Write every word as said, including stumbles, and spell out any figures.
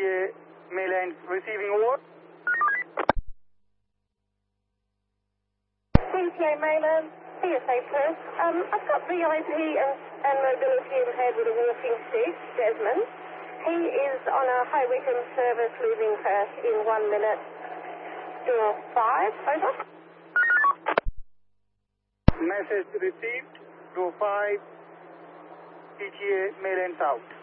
A Mainland receiving over. P T A Mainland, P S A Perth. Um, I've got V I P and, and mobility impaired with a walking stick, Desmond. He is on a High Wycombe service leaving Perth in one minute. Door five, over. Message received. Door five, P T A Mainland South.